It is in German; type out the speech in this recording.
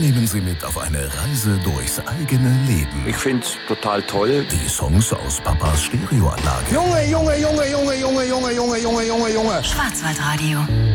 nehmen Sie mit auf eine Reise durchs eigene Leben. Ich find's total toll. Die Songs aus Papas Stereoanlage. Junge. Schwarzwaldradio.